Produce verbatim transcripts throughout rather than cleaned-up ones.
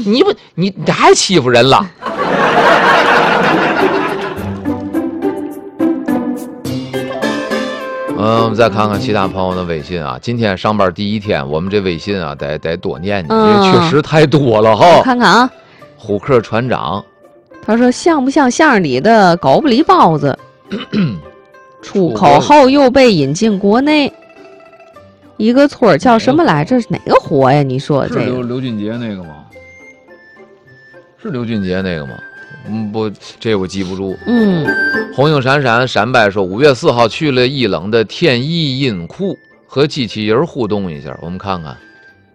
你不你你还欺负人了？嗯，我们再看看其他朋友的微信啊。今天上班第一天，我们这微信啊，得得多念念，因为确实太多了哈。 我看看啊， 虎克船长， 他说像不像相声里的狗不理包子？出口后又被引进国内。一个村儿叫什么来？这是哪个活呀？你说这个？ 是刘刘俊杰那个吗？是刘俊杰那个吗？嗯，不，这我记不住。 嗯， 红影闪闪，闪白说五月四号去了伊冷的天意音库，和机器人互动一下，我们看看。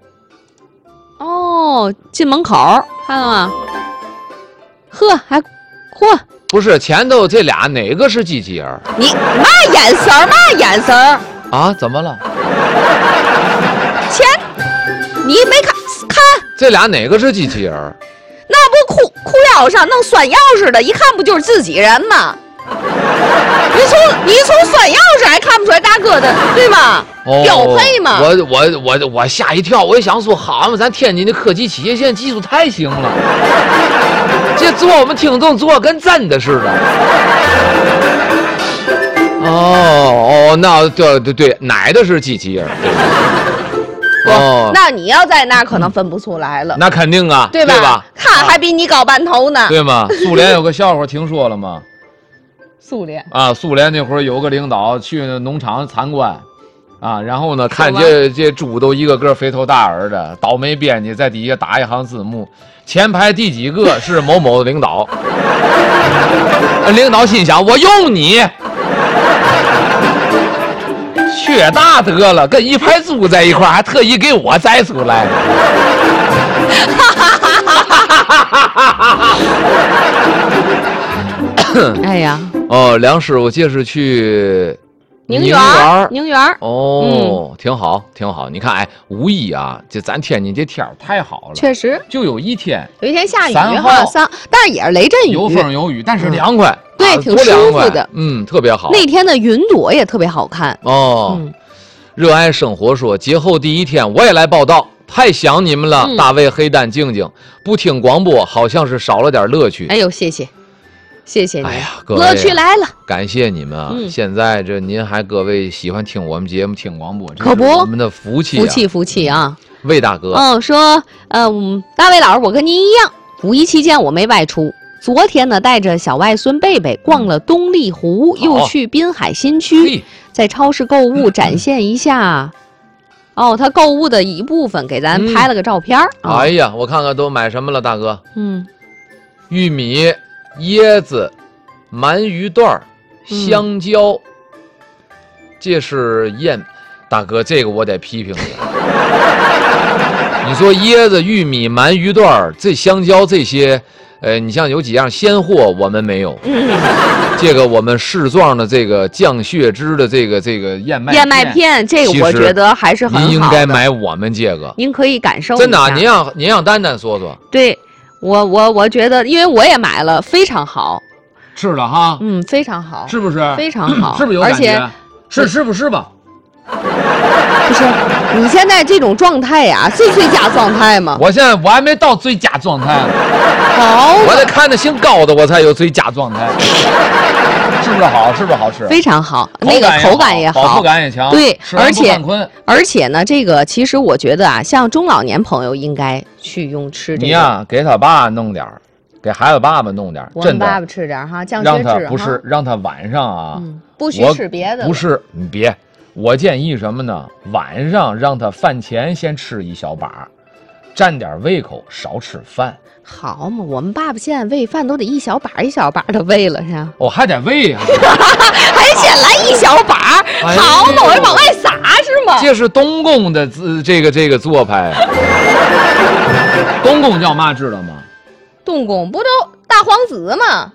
哦，进门口看到吗？呵，还嚯！ 不是前头这俩哪个是机器人？ 你嘛眼神儿？嘛眼神儿？ 啊？怎么了？ 前，你没看看？ 这俩哪个是机器人？ 那不裤裤腰上弄拴钥匙的，一看不就是自己人吗？你从你从拴钥匙还看不出来大哥的，对吗？ 哦、 标配嘛。 我我我我吓一跳，我也想说，好嘛，咱天津的科技企业现在技术太行了，这做我们听众做跟真的似的。哦哦，那对对对，奶的是机器人。哦， 那你要在那可能分不出来了。 那肯定啊， 对吧？ 对吧？ 看还比你高半头呢， 对吗？苏联有个笑话，听说了吗？ 苏联啊，苏联那会儿有个领导去农场参观，啊，然后呢，看这这猪都一个个肥头大耳的，倒霉编辑在底下打一行字幕：前排第几个是某某的领导。领导心想：我用你。缺大德了，跟一排猪在一块儿，还特意给我摘出来。 哎呀， 哦，梁师傅这是去宁园，宁园哦、嗯，挺好，挺好。你看，哎，五一啊，这咱天津这天儿太好了， 确实， 就有一天， 有一天下雨哈， 三，但是也是雷阵雨， 有风有雨，但是凉快。 嗯对， 啊、 挺舒服的， 嗯，特别好。 那天的云朵也特别好看哦。嗯、热爱生活说，节后第一天我也来报道，太想你们了。嗯、大卫、黑蛋、静静，不听广播好像是少了点乐趣。 哎呦，谢谢，谢谢你。 哎呀，各位， 乐趣来了， 感谢你们啊！嗯、现在这您还各位喜欢听我们节目、听广播， 可不， 我们的福气、啊， 福气，福气啊！ 魏大哥， 嗯，说，嗯，大卫老师，我跟您一样，五一期间我没外出。昨天呢，带着小外孙贝贝逛了东丽湖，嗯、又去滨海新区，在超市购物，展现一下。哦，他购物的一部分给咱拍了个照片。 嗯哦、哎呀，我看看都买什么了，大哥。 嗯， 玉米、椰子、鳗鱼段、香蕉，嗯、这是燕。大哥，这个我得批评你。你说椰子、玉米、鳗鱼段，这香蕉这些。呃，你像有几样鲜货我们没有，嗯、这个我们市状的这个降血脂的这个这个燕麦燕麦片，这个我觉得还是很好的。 您应该买我们这个， 您可以感受一下。 真的、啊，您让您让丹丹说说。 对，我我我觉得，因为我也买了，非常好。 是的哈， 嗯，非常好， 是不是？ 非常好， 是不是有感觉？而且是是不是吧？ 不是，你现在这种状态呀、啊，是最佳状态吗？ 我现在我还没到最佳状态呢。 好， 我得看着姓高的，我才有最佳状态。是不是好？是不是好吃？ 非常好，那个口感也好， 饱腹感也强。 对，而且而且呢，这个其实我觉得啊，像中老年朋友应该去用吃这个。 你呀、啊，给他爸弄点儿，给孩子爸爸弄点儿， 我们爸爸吃点哈，降血脂。 让他不是让他晚上啊， 嗯、不许吃别的。 不是，你别。我建议什么呢？晚上让他饭前先吃一小把，占点胃口，少吃饭。 好嘛，我们爸爸现在喂饭都得一小把一小把的喂了，是吧？ 哦，还得喂啊， 还先来一小把，哎、好嘛，我往外撒是吗？ 这是东宫的这个这个做派。东宫叫嘛知道吗？ 东宫不都大皇子吗？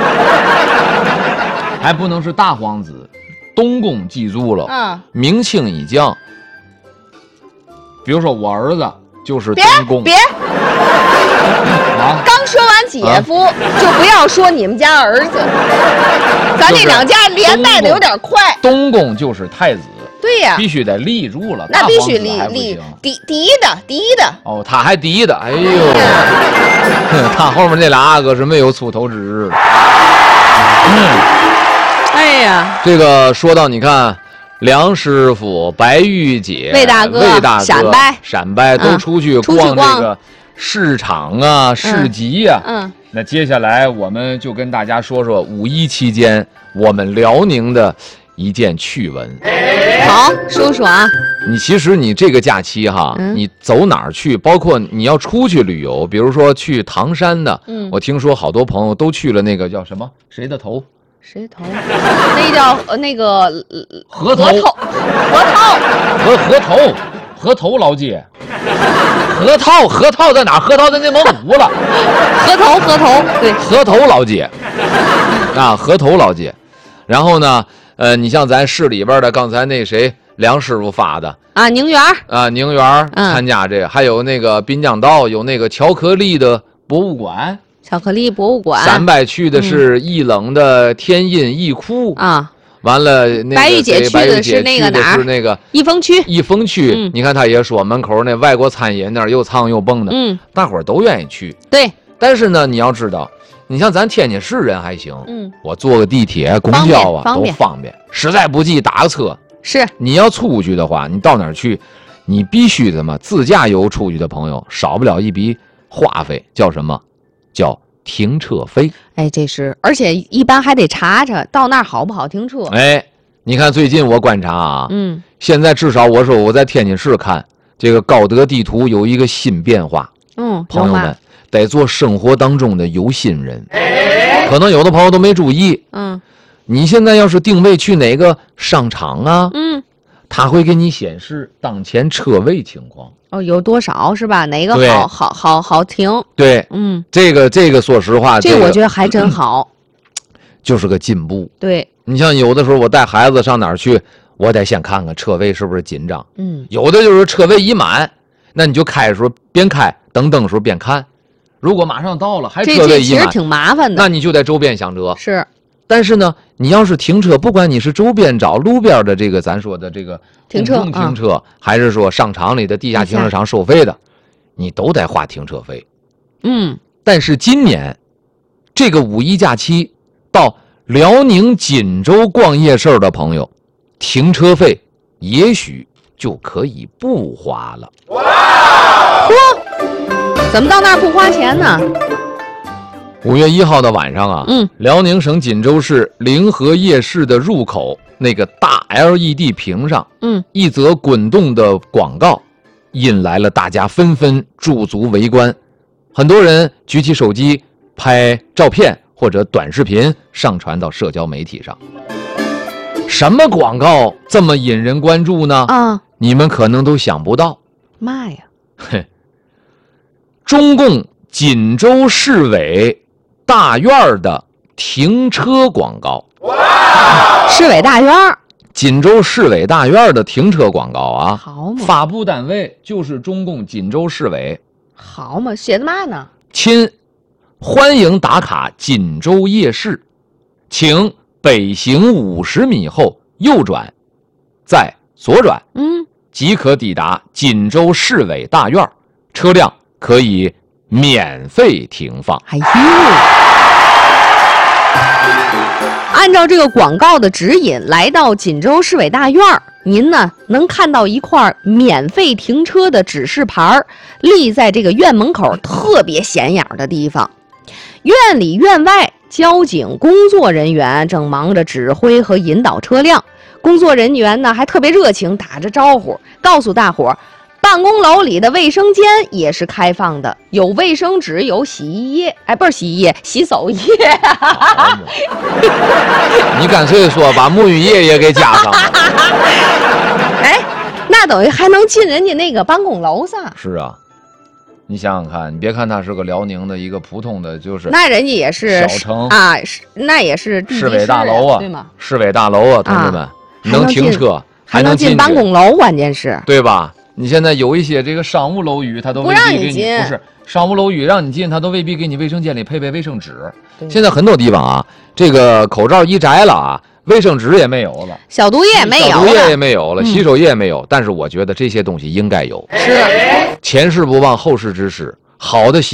还不能是大皇子。东宫记住了， 嗯， 明清以降，比如说我儿子就是东宫， 别，别啊！刚说完姐夫、啊，就不要说你们家儿子，咱这两家连带的有点快。 东宫就是太子， 对呀， 必须得立住了， 那必须立立低低的低的。 哦，他还低的，哎呦，他后面那俩阿哥是没有出头之日。 哎呀， 这个说到你看。梁师傅、白玉姐、 魏大哥、 魏大哥、 闪掰、 闪掰都出去逛这个市场啊、嗯、市集呀、啊。嗯，那接下来我们就跟大家说说五一期间我们辽宁的一件趣闻。 好，说说啊。 你其实你这个假期哈，嗯、你走哪儿去？包括你要出去旅游，比如说去唐山的，嗯，我听说好多朋友都去了那个叫什么谁的头。 谁头？那叫呃那个河头， 河头，河套， 河河头，河头老姐，河套河套在哪？河套在内蒙古了。 河头河头，对， 河头老姐，啊，河头老姐。然后呢，呃，你像咱市里边的，刚才那谁梁师傅发的啊，宁园啊，宁园参加这个，嗯、还有那个滨江道有那个巧克力的博物馆。 巧克力博物馆， 陕北去的是艺冷的天印艺窟啊、嗯，完了那个白玉姐去的是那个哪儿？ 是那个益丰区。 益丰区、嗯，你看他也说门口那外国餐饮那儿又唱又蹦的，嗯，大伙儿都愿意去。 对， 但是呢，你要知道，你像咱天津市人还行，嗯，我坐个地铁、公交啊方都方便，实在不济打个车。 是， 你要出去的话，你到哪儿去？你必须的嘛，自驾游出去的朋友少不了一笔花费，叫什么？叫停车费。 哎，这是，而且一般还得查查到那儿好不好停车。 哎，你看最近我观察啊，嗯，现在至少我说我在天津市看这个高德地图有一个新变化。嗯，朋友们得做生活当中的有心人，可能有的朋友都没注意。嗯，你现在要是定位去哪个商场啊，嗯，它会给你显示当前车位情况。 哦，有多少是吧？哪个好好好好停？ 对，嗯，这个这个，说实话， 这个、 我觉得还真好， 就是个进步。 对， 你像有的时候我带孩子上哪儿去，我得先看看车位是不是紧张。嗯，有的就是车位一满，那你就开的时候边开，等灯的时候边看。如果马上到了还车位一满， 这其实挺麻烦的， 那你就得周边想辙。 是。 但是呢，你要是停车，不管你是周边找路边的这个咱说的这个停车停车、嗯，还是说商场里的地下停车场收费的，你都得花停车费。嗯，但是今年这个五一假期到辽宁锦州逛夜市的朋友，停车费也许就可以不花了。哇！ 嚯，怎么到那儿不花钱呢？ 五月一号的晚上啊，嗯，辽宁省锦州市临河夜市的入口那个大 L E D 屏上，嗯，一则滚动的广告，引来了大家纷纷驻足围观，很多人举起手机拍照片或者短视频上传到社交媒体上。什么广告这么引人关注呢？啊，你们可能都想不到。 妈呀！ 嘿，中共锦州市委大院的停车广告。 市委大院， 锦州市委大院的停车广告啊， 好嘛， 发布单位就是中共锦州市委。 好嘛，写的嘛呢？ 亲，欢迎打卡锦州夜市，请北行五十米后右转，再左转，嗯，即可抵达锦州市委大院，车辆可以免费停放。 哎呦！按照这个广告的指引，来到锦州市委大院，您呢能看到一块免费停车的指示牌，立在这个院门口特别显眼的地方。院里院外，交警工作人员正忙着指挥和引导车辆。工作人员呢还特别热情，打着招呼，告诉大伙儿，办公楼里的卫生间也是开放的，有卫生纸，有洗衣液，哎，不是洗衣液，洗手液。 你干脆说把沐浴液也给加上了。 哎，那等于还能进人家那个办公楼上。 是啊，你想想看，你别看它是个辽宁的一个普通的，就是那人家也是小城啊，那也是地市委大楼啊， 对吗？ 市委大楼啊，同志们，啊、能停车， 还能进办公楼，关键是， 对吧？你现在有一些这个商务楼宇，它都未必给你，不是商务楼宇让你进，它都未必给你卫生间里配备卫生纸。现在很多地方啊，这个口罩一摘了啊， 卫生纸也没有了， 消毒液也没有了， 消毒液也没有了， 嗯、 洗手液也没有。但是我觉得这些东西应该有。 是， 前事不忘，后事之师，好的。